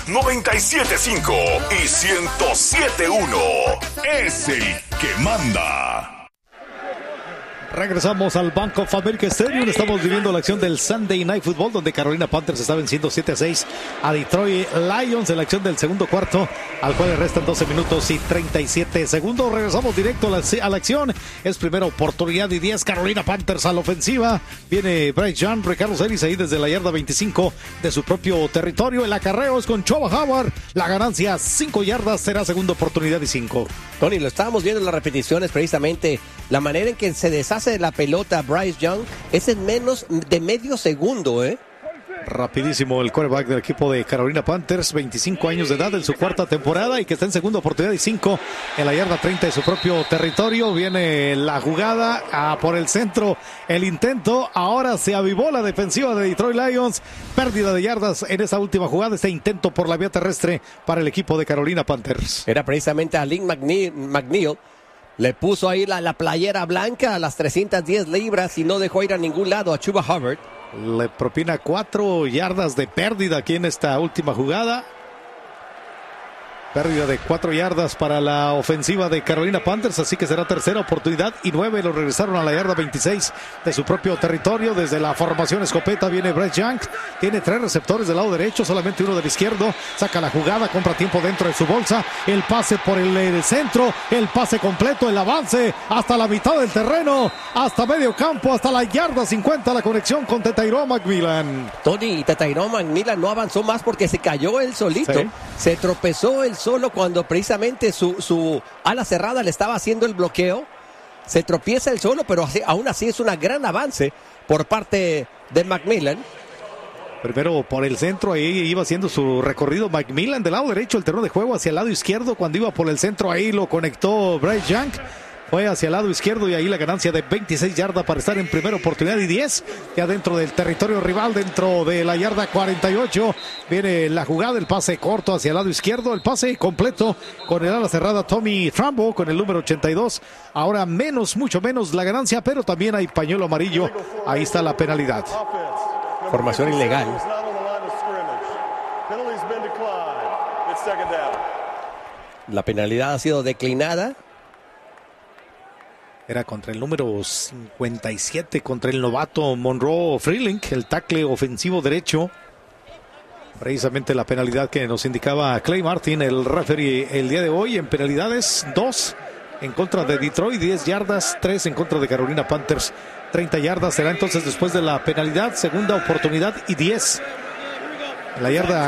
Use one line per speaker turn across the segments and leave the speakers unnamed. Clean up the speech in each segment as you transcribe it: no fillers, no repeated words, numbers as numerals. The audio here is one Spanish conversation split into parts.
97.5 y 107.1 es el que manda.
Regresamos al Bank of America Stadium. Estamos viviendo la acción del Sunday Night Football, donde Carolina Panthers está venciendo 7-6 a Detroit Lions en la acción del segundo cuarto, al cual le restan 12 minutos y 37 segundos. Regresamos directo a la acción. Es primera oportunidad y 10. Carolina Panthers a la ofensiva. Viene Bryce Young, Ricardo Celis ahí desde la yarda 25 de su propio territorio. El acarreo es con Chuba Howard. La ganancia 5 yardas, será segunda oportunidad y 5.
Tony, lo estábamos viendo en las repeticiones, precisamente la manera en que se deshace de la pelota Bryce Young es en menos de medio segundo,
Rapidísimo el quarterback del equipo de Carolina Panthers, 25 años de edad en su cuarta temporada y que está en segunda oportunidad y 5 en la yarda 30 de su propio territorio. Viene la jugada por el centro, el intento, ahora se avivó la defensiva de Detroit Lions, pérdida de yardas en esa última jugada, este intento por la vía terrestre para el equipo de Carolina Panthers.
Era precisamente a Lynn McNeil. Le puso ahí la playera blanca a las 310 libras y no dejó ir a ningún lado a Chuba Hubbard.
Le propina 4 yardas de pérdida aquí en esta última jugada. Pérdida de 4 yardas para la ofensiva de Carolina Panthers, así que será tercera oportunidad y 9. Lo regresaron a la yarda 26 de su propio territorio. Desde la formación escopeta viene Bryce Young. Tiene 3 receptores del lado derecho, solamente uno del izquierdo. Saca la jugada, compra tiempo dentro de su bolsa. El pase por el centro, el pase completo, el avance hasta la mitad del terreno, hasta medio campo, hasta la yarda 50. La conexión con Tetairoa McMillan.
Tony, Tetairoa McMillan no avanzó más porque se cayó él solito. Sí. Se tropezó él solo cuando precisamente su ala cerrada le estaba haciendo el bloqueo. Se tropieza él solo, pero aún así es un gran avance por parte de McMillan.
Primero por el centro, ahí iba haciendo su recorrido McMillan del lado derecho del terreno de juego hacia el lado izquierdo. Cuando iba por el centro, ahí lo conectó Bryce Young. Fue hacia el lado izquierdo y ahí la ganancia de 26 yardas para estar en primera oportunidad y 10. Ya dentro del territorio rival, dentro de la yarda 48. Viene la jugada, el pase corto hacia el lado izquierdo. El pase completo con el ala cerrada Tommy Trumbo con el número 82. Ahora mucho menos la ganancia, pero también hay pañuelo amarillo. Ahí está la penalidad.
Formación ilegal. La penalidad ha sido declinada.
Era contra el número 57, contra el novato Monroe Freelink, el tackle ofensivo derecho. Precisamente la penalidad que nos indicaba Clay Martin, el referee el día de hoy. En penalidades, 2 en contra de Detroit, 10 yardas, 3 en contra de Carolina Panthers, 30 yardas. Será entonces después de la penalidad, segunda oportunidad y 10. En la yarda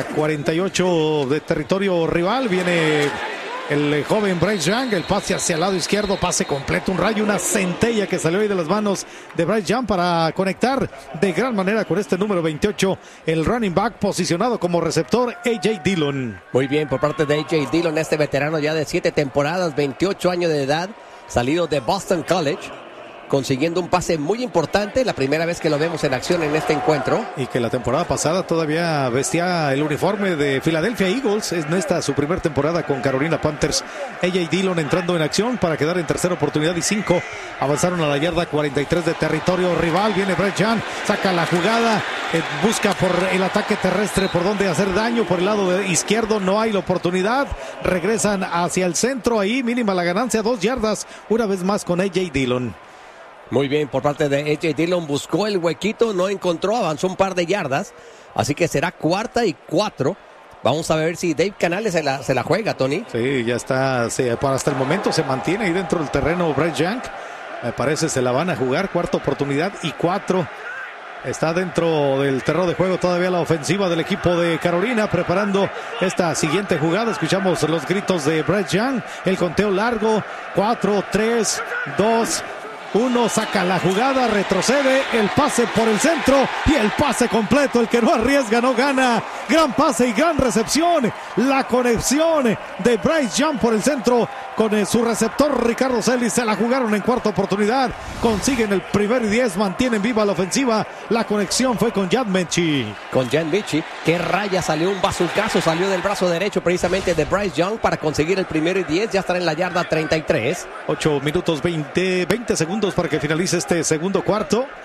48 de territorio rival viene el joven Bryce Young, el pase hacia el lado izquierdo, pase completo, un rayo, una centella que salió ahí de las manos de Bryce Young para conectar de gran manera con este número 28, el running back posicionado como receptor A.J. Dillon.
Muy bien por parte de A.J. Dillon, este veterano ya de 7 temporadas, 28 años de edad, salido de Boston College, consiguiendo un pase muy importante, la primera vez que lo vemos en acción en este encuentro.
Y que la temporada pasada todavía vestía el uniforme de Philadelphia Eagles. Es esta su primera temporada con Carolina Panthers. A.J. Dillon entrando en acción para quedar en tercera oportunidad y 5. Avanzaron a la yarda 43 de territorio rival. Viene Bryce Young, saca la jugada, busca por el ataque terrestre por donde hacer daño. Por el lado izquierdo no hay la oportunidad. Regresan hacia el centro, ahí mínima la ganancia, 2 yardas. Una vez más con A.J. Dillon.
Muy bien, por parte de A.J. Dillon, buscó el huequito, no encontró, avanzó un par de yardas, así que será 4ª y 4. Vamos a ver si Dave Canales se la juega, Tony.
Sí, ya está, hasta el momento se mantiene ahí dentro del terreno Bryce Young. Me parece se la van a jugar, 4ª oportunidad y 4. Está dentro del terreno de juego todavía la ofensiva del equipo de Carolina, preparando esta siguiente jugada. Escuchamos los gritos de Bryce Young, el conteo largo, 4, 3, 2... 1, saca la jugada, retrocede, el pase por el centro y el pase completo, el que no arriesga no gana. Gran pase y gran recepción, la conexión de Bryce Young por el centro con su receptor Ricardo Celis. Se la jugaron en 4ª oportunidad, consiguen el primer y 10, mantienen viva la ofensiva. La conexión fue con Jan Metchie.
Con Jan Metchie, que raya, salió un bazucazo, salió del brazo derecho precisamente de Bryce Young para conseguir el primero y 10, ya estará en la yarda 33.
8 minutos 20 segundos para que finalice este segundo cuarto.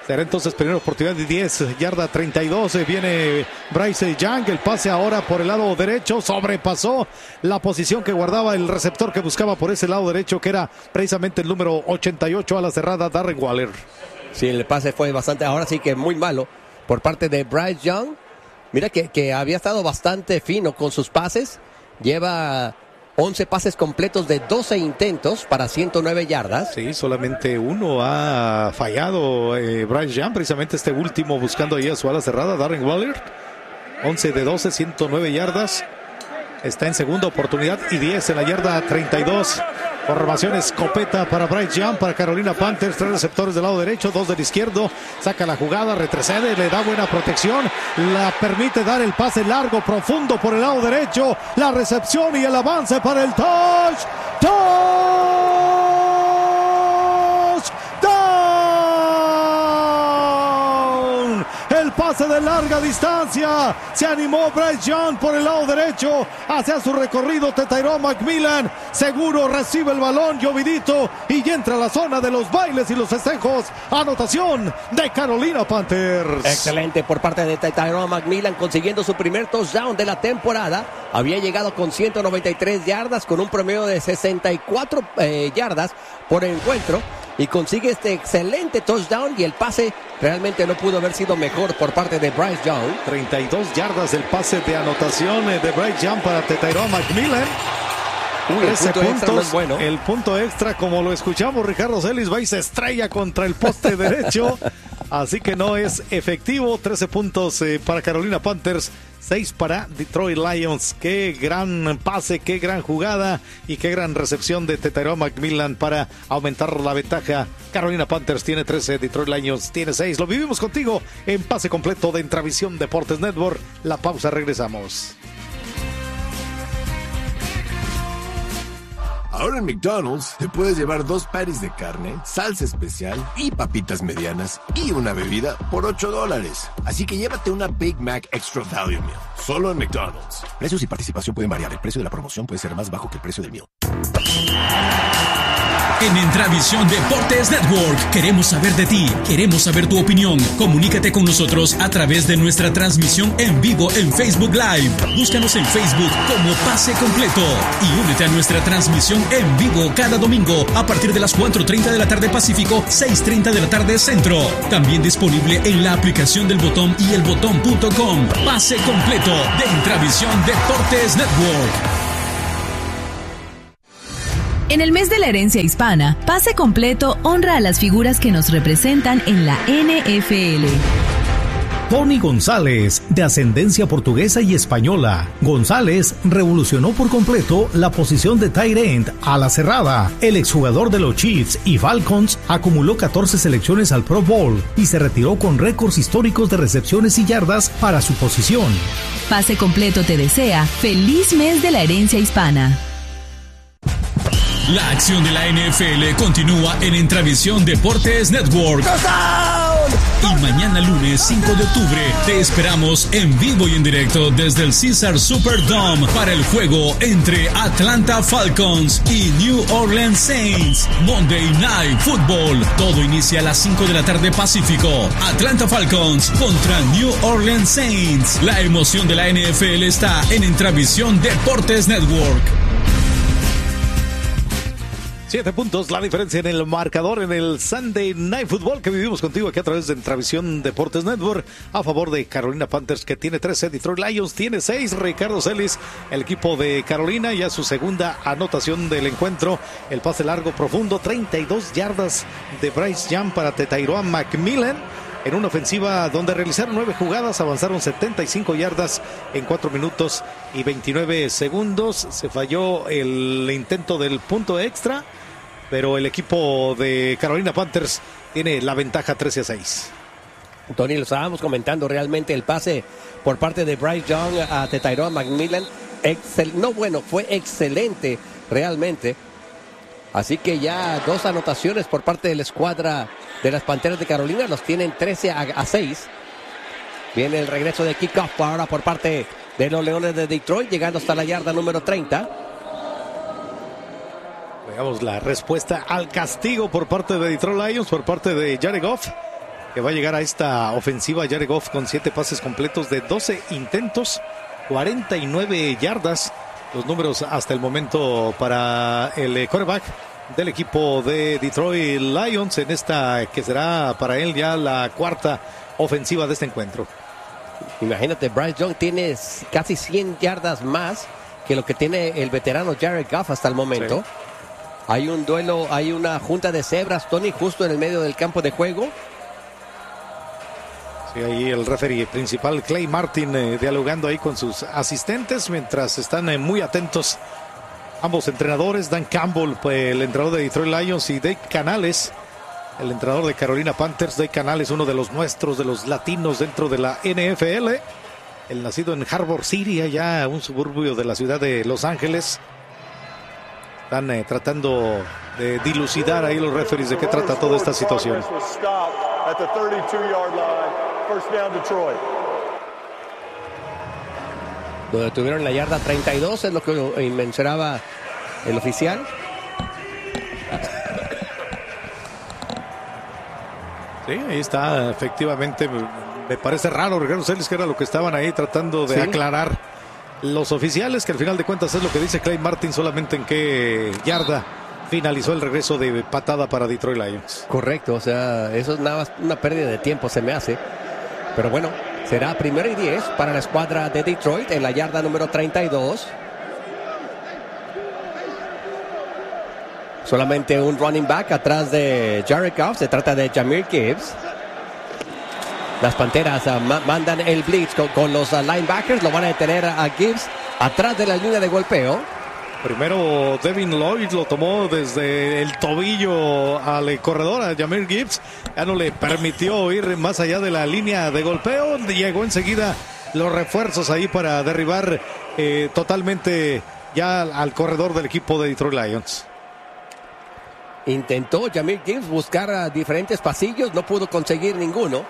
Será entonces primera oportunidad de 10, yarda 32. Viene Bryce Young. El pase ahora por el lado derecho. Sobrepasó la posición que guardaba el receptor que buscaba por ese lado derecho, que era precisamente el número 88 a la cerrada, Darren Waller.
Sí, el pase fue bastante, ahora sí que muy malo por parte de Bryce Young. Mira que había estado bastante fino con sus pases. Lleva 11 pases completos de 12 intentos para 109 yardas.
Sí, solamente uno ha fallado Bryce Young, precisamente este último buscando ahí a su ala cerrada, Darren Waller. 11 de 12, 109 yardas. Está en segunda oportunidad y 10 en la yarda 32. Formación escopeta para Bryce Young, para Carolina Panthers. 3 receptores del lado derecho, 2 del izquierdo. Saca la jugada, retrocede, le da buena protección. La permite dar el pase largo, profundo por el lado derecho. La recepción y el avance para el touchdown. El pase de larga distancia. Se animó Bryce Young por el lado derecho hacia su recorrido. Tyrone McMillan seguro recibe el balón, llovidito, y entra a la zona de los bailes y los festejos. Anotación de Carolina Panthers.
Excelente por parte de Tyrone McMillan, consiguiendo su primer touchdown de la temporada. Había llegado con 193 yardas, con un promedio de 64 yardas por encuentro, y consigue este excelente touchdown, y el pase realmente no pudo haber sido mejor por parte de Bryce Young.
32 yardas del pase de anotación de Bryce Young para Tyrone McMillan. 13 puntos, no es bueno. El punto extra, como lo escuchamos, Ricardo Celis va y se estrella contra el poste derecho, así que no es efectivo. 13 puntos para Carolina Panthers, 6 para Detroit Lions. Qué gran pase, qué gran jugada y qué gran recepción de Tyrone McMillan para aumentar la ventaja. Carolina Panthers tiene 13, Detroit Lions tiene 6. Lo vivimos contigo en Pase Completo de Intravisión Deportes Network. La pausa, regresamos.
Ahora en McDonald's te puedes llevar 2 patties de carne, salsa especial y papitas medianas y una bebida por $8. Así que llévate una Big Mac Extra Value Meal, solo en McDonald's. Precios y participación pueden variar. El precio de la promoción puede ser más bajo que el precio del meal.
En Intravisión Deportes Network queremos saber de ti, queremos saber tu opinión. Comunícate con nosotros a través de nuestra transmisión en vivo en Facebook Live. Búscanos en Facebook como Pase Completo y únete a nuestra transmisión en vivo cada domingo a partir de las 4:30 de la tarde Pacífico, 6:30 de la tarde Centro. También disponible en la aplicación del Botón y elbotón.com. Pase Completo de Intravisión Deportes Network.
En el mes de la herencia hispana, Pase Completo honra a las figuras que nos representan en la NFL.
Tony González, de ascendencia portuguesa y española. González revolucionó por completo la posición de tight end a la cerrada. El exjugador de los Chiefs y Falcons acumuló 14 selecciones al Pro Bowl y se retiró con récords históricos de recepciones y yardas para su posición.
Pase Completo te desea feliz mes de la herencia hispana.
La acción de la NFL continúa en Intravisión Deportes Network. Y mañana lunes 5 de octubre te esperamos en vivo y en directo desde el Caesars Superdome para el juego entre Atlanta Falcons y New Orleans Saints. Monday Night Football. Todo inicia a las 5 de la tarde Pacífico. Atlanta Falcons contra New Orleans Saints. La emoción de la NFL está en Intravisión Deportes Network.
7 puntos, la diferencia en el marcador en el Sunday Night Football que vivimos contigo aquí a través de Intravisión Deportes Network, a favor de Carolina Panthers, que tiene 13, Detroit Lions tiene 6. Ricardo Celis, el equipo de Carolina, ya su segunda anotación del encuentro. El pase largo profundo, 32 yardas de Bryce Young para Tyrone McMillan. En una ofensiva donde realizaron 9 jugadas, avanzaron 75 yardas en 4 minutos y 29 segundos. Se falló el intento del punto extra, pero el equipo de Carolina Panthers tiene la ventaja 13-6.
Tony, lo estábamos comentando, realmente el pase por parte de Bryce Young a Tyrone McMillan, fue excelente realmente. Así que ya 2 anotaciones por parte de la escuadra de las Panteras de Carolina, los tienen 13-6. Viene el regreso de kickoff ahora por parte de los Leones de Detroit, llegando hasta la yarda número 30.
Veamos la respuesta al castigo por parte de Detroit Lions, por parte de Jared Goff, que va a llegar a esta ofensiva. Jared Goff con 7 pases completos de 12 intentos, 49 yardas. Los números hasta el momento para el quarterback del equipo de Detroit Lions en esta que será para él ya la cuarta ofensiva de este encuentro.
Imagínate, Bryce Young tiene casi 100 yardas más que lo que tiene el veterano Jared Goff hasta el momento. Sí. Hay un duelo, hay una junta de cebras, Tony, justo en el medio del campo de juego.
Sí, ahí el referee principal, Clay Martin, dialogando ahí con sus asistentes mientras están muy atentos ambos entrenadores, Dan Campbell, pues, el entrenador de Detroit Lions, y Dave Canales, el entrenador de Carolina Panthers. Dave Canales, uno de los nuestros, de los latinos dentro de la NFL. El nacido en Harbor City, allá un suburbio de la ciudad de Los Ángeles. Están tratando de dilucidar ahí los referees de qué trata toda esta situación.
Lo detuvieron en la yarda 32, es lo que mencionaba el oficial.
Sí, ahí está, efectivamente. Me parece raro, Ricardo Celis, que era lo que estaban ahí tratando de aclarar los oficiales, que al final de cuentas es lo que dice Clay Martin, solamente en qué yarda finalizó el regreso de patada para Detroit Lions.
Correcto, o sea, eso es nada más una pérdida de tiempo, se me hace. Pero bueno, será 1st y 10 para la escuadra de Detroit en la yarda número 32. Solamente un running back atrás de Jared Goff. Se trata de Jahmyr Gibbs. Las Panteras mandan el blitz con los linebackers. Lo van a detener a Gibbs atrás de la línea de golpeo.
Primero Devin Lloyd lo tomó desde el tobillo al corredor, a Jahmyr Gibbs. Ya no le permitió ir más allá de la línea de golpeo. Llegó enseguida los refuerzos ahí para derribar totalmente ya al corredor del equipo de Detroit Lions.
Intentó Jahmyr Gibbs buscar diferentes pasillos, no pudo conseguir ninguno.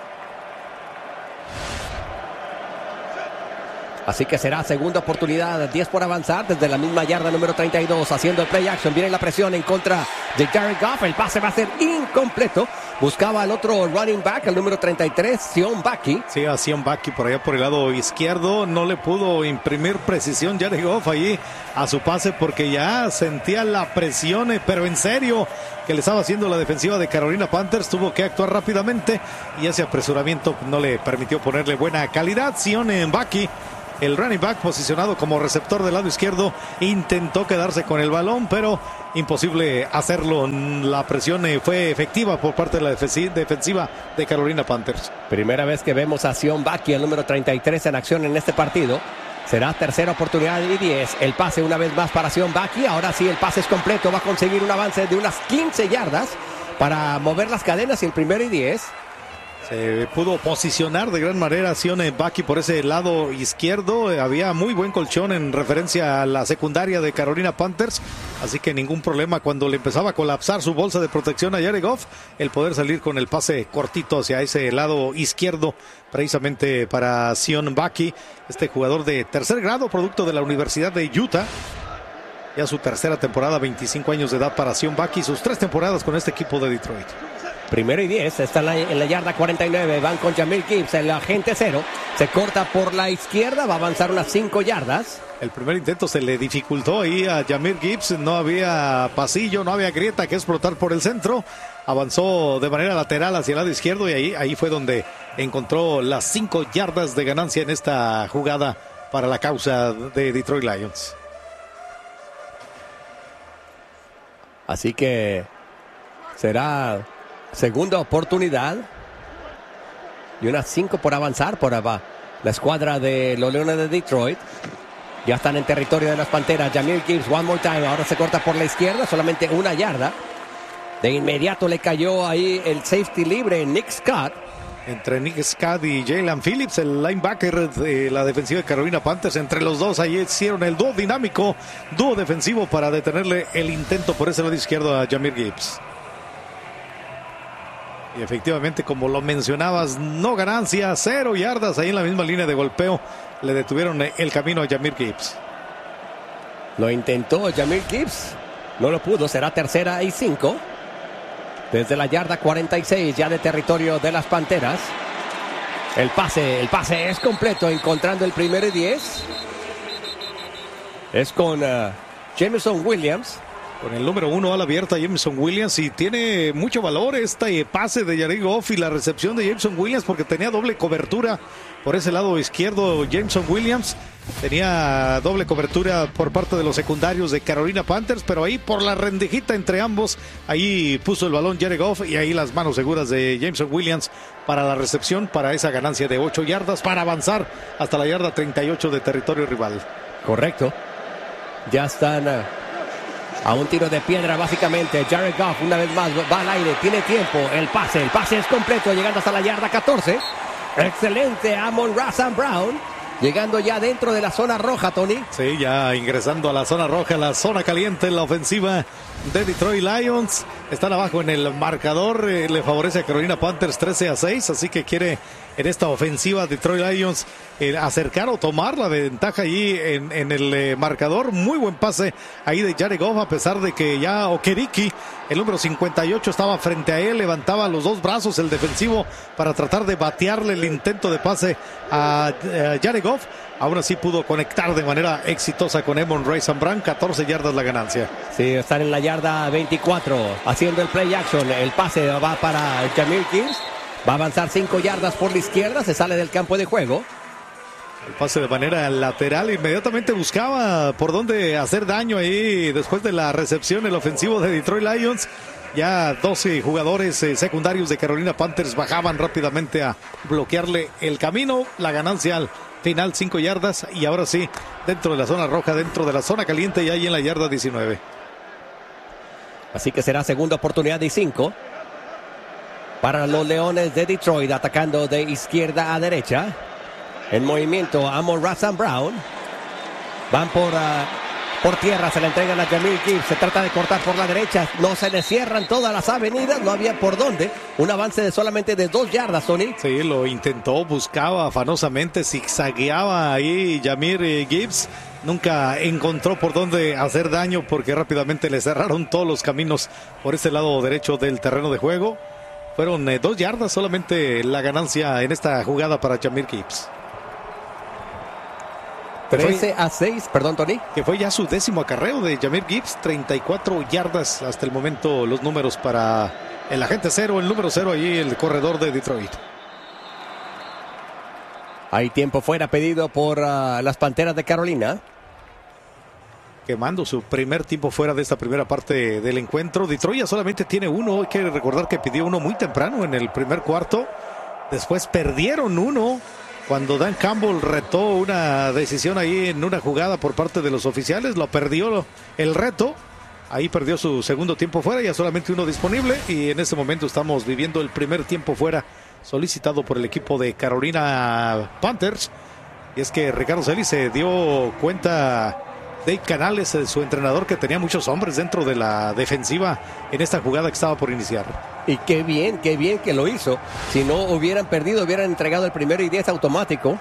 Así que será segunda oportunidad, 10 por avanzar desde la misma yarda número 32, haciendo el play action. Viene la presión en contra de Jared Goff. El pase va a ser incompleto. Buscaba al otro running back, el número 33, Sion Bucky.
Sí, a Sion Bucky por allá por el lado izquierdo. No le pudo imprimir precisión Jared Goff allí a su pase porque ya sentía la presión, pero en serio, que le estaba haciendo la defensiva de Carolina Panthers. Tuvo que actuar rápidamente y ese apresuramiento no le permitió ponerle buena calidad. Sion Bucky, el running back posicionado como receptor del lado izquierdo, intentó quedarse con el balón, pero imposible hacerlo. La presión fue efectiva por parte de la defensiva de Carolina Panthers.
Primera vez que vemos a Sion Bucky, el número 33, en acción en este partido. Será tercera oportunidad y 10. El pase una vez más para Sion Bucky. Ahora sí, el pase es completo. Va a conseguir un avance de unas 15 yardas para mover las cadenas, y el 1st y 10.
Se pudo posicionar de gran manera Sion Bucky por ese lado izquierdo. Había muy buen colchón en referencia a la secundaria de Carolina Panthers, así que ningún problema cuando le empezaba a colapsar su bolsa de protección a Jared Goff, el poder salir con el pase cortito hacia ese lado izquierdo, precisamente para Sion Bucky, este jugador de tercer grado, producto de la Universidad de Utah. Ya su tercera temporada, 25 años de edad para Sion Bucky, sus 3 temporadas con este equipo de Detroit.
1st y 10, está en la yarda 49, van con Jahmyr Gibbs, el agente cero, se corta por la izquierda, va a avanzar unas 5 yardas.
El primer intento se le dificultó ahí a Jahmyr Gibbs, no había pasillo, no había grieta que explotar por el centro, avanzó de manera lateral hacia el lado izquierdo y ahí fue donde encontró las 5 yardas de ganancia en esta jugada para la causa de Detroit Lions.
Así que será segunda oportunidad y unas 5 por avanzar por abajo. La escuadra de los Leones de Detroit ya están en territorio de las Panteras. Jahmyr Gibbs, one more time, ahora se corta por la izquierda, solamente 1 yarda. De inmediato le cayó ahí el safety libre, Nick Scott.
Entre Nick Scott y Jalen Phillips, el linebacker de la defensiva de Carolina Panthers, entre los dos ahí hicieron el dúo dinámico, dúo defensivo para detenerle el intento por ese lado izquierdo a Jahmyr Gibbs. Y efectivamente, como lo mencionabas, no ganancia, 0 yardas ahí en la misma línea de golpeo. Le detuvieron el camino a Jahmyr Gibbs.
Lo intentó Jahmyr Gibbs, no lo pudo, será 3rd y 5. Desde la yarda 46, ya de territorio de las Panteras. El pase es completo, encontrando el 1º y 10. Es con Jameson Williams.
Con el número 1 ala abierta, Jameson Williams, y tiene mucho valor este pase de Jared Goff y la recepción de Jameson Williams, porque tenía doble cobertura por ese lado izquierdo. Jameson Williams tenía doble cobertura por parte de los secundarios de Carolina Panthers, pero ahí por la rendijita entre ambos, ahí puso el balón Jared Goff y ahí las manos seguras de Jameson Williams para la recepción, para esa ganancia de 8 yardas, para avanzar hasta la yarda 38 de territorio rival.
Correcto. Ya están a un tiro de piedra básicamente. Jared Goff una vez más va al aire, tiene tiempo, el pase es completo, llegando hasta la yarda 14. Excelente Amon-Ra St. Brown, llegando ya dentro de la zona roja, Tony.
Sí, ya ingresando a la zona roja, la zona caliente en la ofensiva de Detroit Lions. Están abajo en el marcador, le favorece a Carolina Panthers 13-6, así que quiere en esta ofensiva Detroit Lions acercar o tomar la ventaja allí en el marcador. Muy buen pase ahí de Jared Goff, a pesar de que ya Okereke, el número 58, estaba frente a él, levantaba los dos brazos el defensivo para tratar de batearle el intento de pase a Jared Goff. Aún así pudo conectar de manera exitosa con Amon-Ra St. Brown, 14 yardas la ganancia.
Sí, están en la yarda 24, haciendo el play action. El pase va para Jahmyr Gibbs, va a avanzar 5 yardas por la izquierda, se sale del campo de juego.
El pase de manera lateral, inmediatamente buscaba por dónde hacer daño ahí después de la recepción el ofensivo de Detroit Lions. Ya 12 jugadores secundarios de Carolina Panthers bajaban rápidamente a bloquearle el camino. La ganancia al final 5 yardas y ahora sí dentro de la zona roja, dentro de la zona caliente y ahí en la yarda 19.
Así que será segunda oportunidad y 5 para los Leones de Detroit, atacando de izquierda a derecha. En movimiento Amon-Ra St. Brown. Van por tierra, se la entregan a Jahmyr Gibbs. Se trata de cortar por la derecha. No se le cierran todas las avenidas, no había por dónde. Un avance de solamente de 2 yardas, Tony.
Sí, lo intentó, buscaba afanosamente, zigzagueaba ahí Jahmyr Gibbs. Nunca encontró por dónde hacer daño porque rápidamente le cerraron todos los caminos por ese lado derecho del terreno de juego. Fueron 2 yardas solamente la ganancia en esta jugada para Jahmyr Gibbs.
13-6, perdón, Tony.
Que fue ya su 10º acarreo de Jahmyr Gibbs, 34 yardas hasta el momento los números para el agente 0, el número 0 allí, el corredor de Detroit.
Hay tiempo fuera pedido por las Panteras de Carolina.
Quemando su primer tiempo fuera de esta primera parte del encuentro. Detroit ya solamente tiene uno, hay que recordar que pidió uno muy temprano en el primer cuarto. Después perdieron uno cuando Dan Campbell retó una decisión ahí en una jugada por parte de los oficiales. Lo perdió el reto. Ahí perdió su segundo tiempo fuera, ya solamente uno disponible. Y en este momento estamos viviendo el primer tiempo fuera solicitado por el equipo de Carolina Panthers. Y es que Ricardo Celis se dio cuenta, Dave Canales, su entrenador, que tenía muchos hombres dentro de la defensiva en esta jugada que estaba por iniciar.
Y qué bien que lo hizo. Si no hubieran perdido, hubieran entregado el 1º y 10 automático.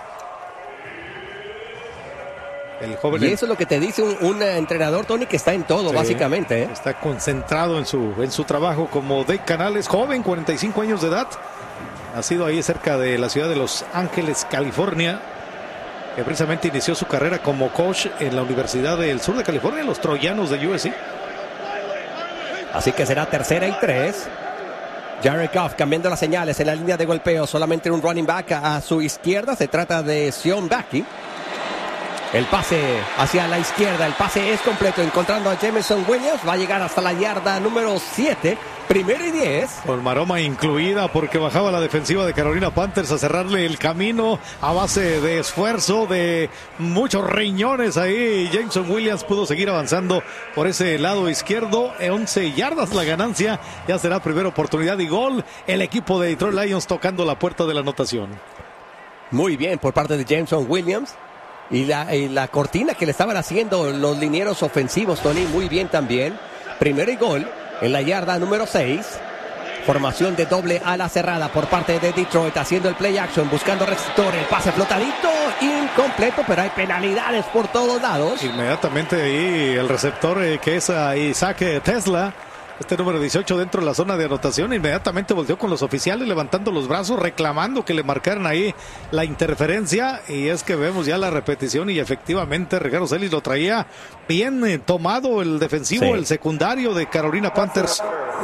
El joven,
y eso es lo que te dice un entrenador, Tony, que está en todo, sí, básicamente.
Está concentrado en su trabajo como Dave Canales, joven, 45 años de edad. Nacido ahí cerca de la ciudad de Los Ángeles, California. Que precisamente inició su carrera como coach en la Universidad del Sur de California, los Troyanos de USC.
Así que será 3ª y 3. Jared Goff cambiando las señales en la línea de golpeo. Solamente un running back a su izquierda. Se trata de Sion Baki. El pase hacia la izquierda. El pase es completo. Encontrando a Jameson Williams. Va a llegar hasta la yarda número 7. 1º y 10.
Con maroma incluida porque bajaba la defensiva de Carolina Panthers a cerrarle el camino a base de esfuerzo, de muchos riñones ahí. Jameson Williams pudo seguir avanzando por ese lado izquierdo. 11 yardas la ganancia. Ya será primera oportunidad y gol. El equipo de Detroit Lions tocando la puerta de la anotación.
Muy bien por parte de Jameson Williams. Y la cortina que le estaban haciendo los linieros ofensivos, Tony, muy bien también. 1º y gol en la yarda número 6. Formación de doble ala cerrada por parte de Detroit, haciendo el play action, buscando receptor. El pase flotadito, incompleto, pero hay penalidades por todos lados.
Inmediatamente ahí el receptor que es Isaac Tesla Este número 18 dentro de la zona de anotación, inmediatamente volteó con los oficiales levantando los brazos, reclamando que le marcaran ahí la interferencia, y es que vemos ya la repetición y efectivamente Ricardo Celis lo traía bien tomado el defensivo, sí, el secundario de Carolina Panthers.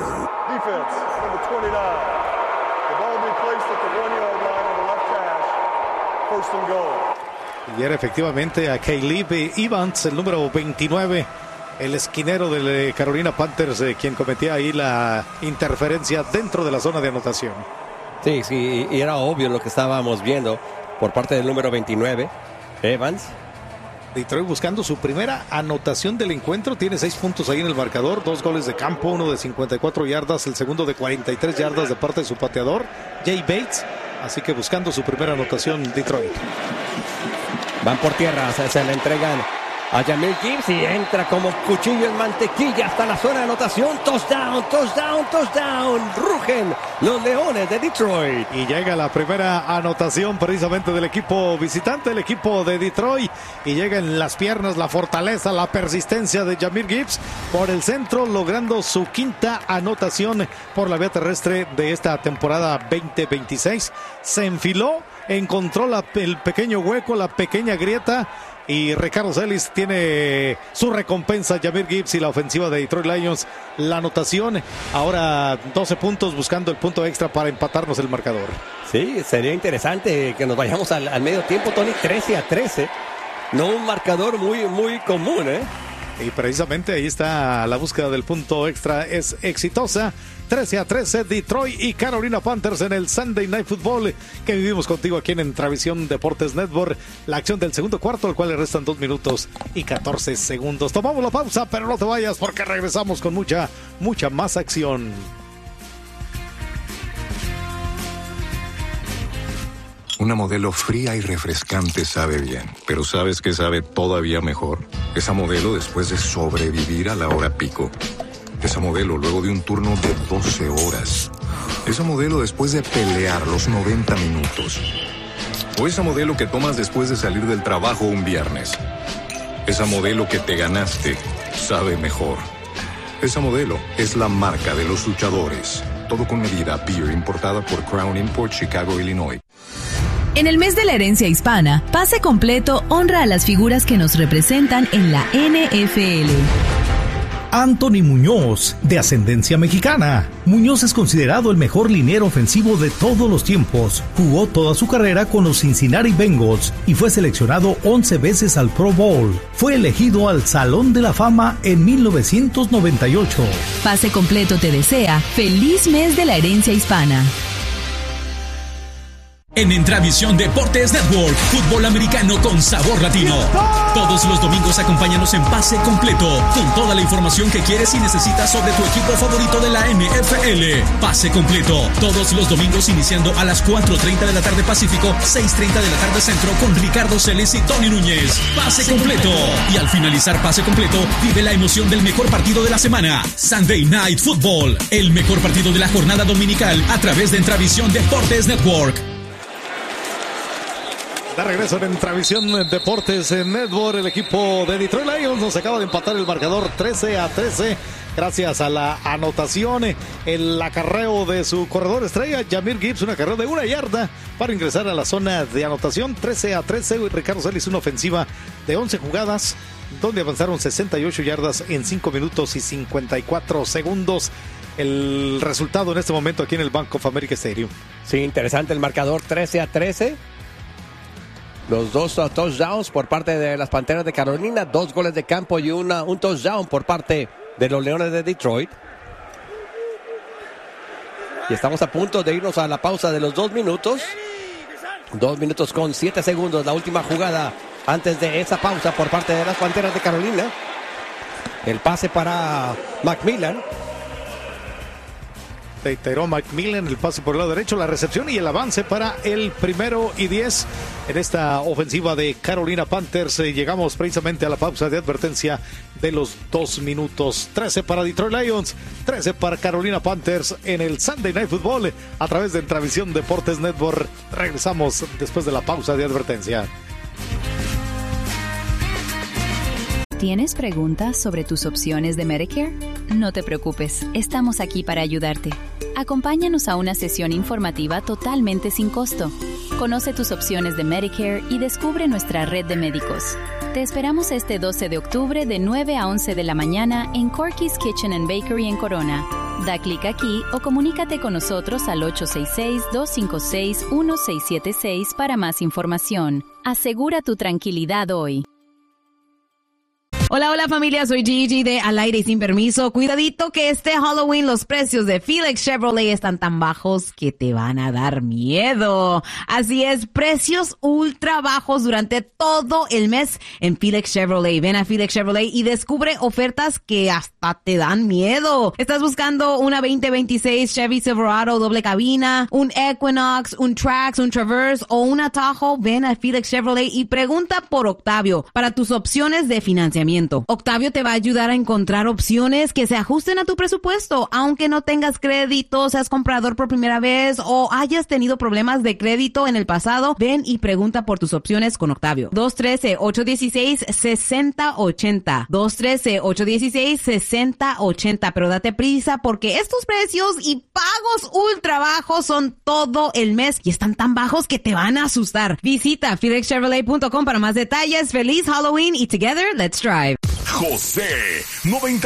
Y era efectivamente a Caleb Evans, el número 29, el esquinero de Carolina Panthers, quien cometía ahí la interferencia dentro de la zona de anotación.
Sí, y era obvio lo que estábamos viendo por parte del número 29, Evans.
Detroit buscando su primera anotación del encuentro, tiene 6 puntos ahí en el marcador, 2 goles de campo, uno de 54 yardas, el segundo de 43 yardas de parte de su pateador, Jay Bates, así que buscando su primera anotación Detroit.
Van por tierra, se le entregan a Jahmyr Gibbs y entra como cuchillo en mantequilla hasta la zona de anotación. Touchdown, touchdown, touchdown. Rugen los Leones de Detroit.
Y llega la primera anotación precisamente del equipo visitante, el equipo de Detroit. Y llega en las piernas la fortaleza, la persistencia de Jahmyr Gibbs por el centro, logrando su quinta anotación por la vía terrestre de esta temporada 2026. Se enfiló, encontró el pequeño hueco, la pequeña grieta. Y Ricardo Celis tiene su recompensa. Jahmyr Gibbs y la ofensiva de Detroit Lions, la anotación. Ahora 12 puntos buscando el punto extra para empatarnos el marcador.
Sí, sería interesante que nos vayamos al medio tiempo, Tony. 13-13. No un marcador muy común, ¿eh?
Y precisamente ahí está la búsqueda del punto extra, es exitosa. 13-13 Detroit y Carolina Panthers en el Sunday Night Football que vivimos contigo aquí en Entravisión Deportes Network. La acción del segundo cuarto, al cual le restan 2 minutos y 14 segundos. Tomamos la pausa, pero no te vayas porque regresamos con mucha más acción.
Una Modelo fría y refrescante sabe bien, pero ¿sabes qué sabe todavía mejor? Esa Modelo después de sobrevivir a la hora pico. Esa Modelo luego de un turno de 12 horas. Esa Modelo después de pelear los 90 minutos. O esa Modelo que tomas después de salir del trabajo un viernes. Esa Modelo que te ganaste sabe mejor. Esa Modelo es la marca de los luchadores. Todo con medida. Beer importada por Crown Import, Chicago, Illinois.
En el mes de la herencia hispana, Pase Completo honra a las figuras que nos representan en la NFL.
Anthony Muñoz, de ascendencia mexicana. Muñoz es considerado el mejor liniero ofensivo de todos los tiempos. Jugó toda su carrera con los Cincinnati Bengals y fue seleccionado 11 veces al Pro Bowl. Fue elegido al Salón de la Fama en 1998.
Pase Completo te desea feliz mes de la herencia hispana.
En Entravisión Deportes Network, fútbol americano con sabor latino. Todos los domingos acompáñanos en Pase Completo, con toda la información que quieres y necesitas sobre tu equipo favorito de la NFL. Pase Completo, todos los domingos iniciando a las 4:30 de la tarde Pacífico, 6:30 de la tarde Centro, con Ricardo Celis y Tony Núñez. Pase Completo. Y al finalizar Pase Completo, vive la emoción del mejor partido de la semana. Sunday Night Football, el mejor partido de la jornada dominical a través de Entravisión Deportes Network.
De regreso en Entravisión Deportes Network, el equipo de Detroit Lions nos acaba de empatar el marcador 13-13 gracias a la anotación, el acarreo de su corredor estrella Jahmyr Gibbs, un acarreo de 1 yarda para ingresar a la zona de anotación. 13-13. Ricardo Celis, una ofensiva de 11 jugadas donde avanzaron 68 yardas en 5 minutos y 54 segundos. El resultado en este momento aquí en el Bank of America Stadium.
Sí, interesante el marcador, 13-13. Los 2 touchdowns por parte de las Panteras de Carolina, 2 goles de campo y un touchdown por parte de los Leones de Detroit. Y estamos a punto de irnos a la pausa de los 2 minutos. 2 minutos con 7 segundos, la última jugada antes de esa pausa por parte de las Panteras de Carolina. El pase para McMillan.
De Tyrone McMillan, el pase por el lado derecho, la recepción y el avance para el 1º-10 en esta ofensiva de Carolina Panthers. Llegamos precisamente a la pausa de advertencia de los 2 minutos. 13 para Detroit Lions, 13 para Carolina Panthers en el Sunday Night Football a través de Entravisión Deportes Network. Regresamos después de la pausa de advertencia.
¿Tienes preguntas sobre tus opciones de Medicare? No te preocupes, estamos aquí para ayudarte. Acompáñanos a una sesión informativa totalmente sin costo. Conoce tus opciones de Medicare y descubre nuestra red de médicos. Te esperamos este 12 de octubre de 9 a 11 de la mañana en Corky's Kitchen and Bakery en Corona. Da clic aquí o comunícate con nosotros al 866-256-1676 para más información. Asegura tu tranquilidad hoy.
Hola, hola familia, soy Gigi de Al Aire y Sin Permiso. Cuidadito que este Halloween los precios de Felix Chevrolet están tan bajos que te van a dar miedo. Así es, precios ultra bajos durante todo el mes en Felix Chevrolet. Ven a Felix Chevrolet y descubre ofertas que hasta te dan miedo. ¿Estás buscando una 2026 Chevy Silverado doble cabina, un Equinox, un Trax, un Traverse o un Tahoe? Ven a Felix Chevrolet y pregunta por Octavio para tus opciones de financiamiento. Octavio te va a ayudar a encontrar opciones que se ajusten a tu presupuesto, aunque no tengas crédito, seas comprador por primera vez o hayas tenido problemas de crédito en el pasado. Ven y pregunta por tus opciones con Octavio. 213-816-6080. 213-816-6080. Pero date prisa porque estos precios y pagos ultra bajos son todo el mes y están tan bajos que te van a asustar. Visita FelixChevrolet.com para más detalles. Feliz Halloween y together, let's drive.
José 90.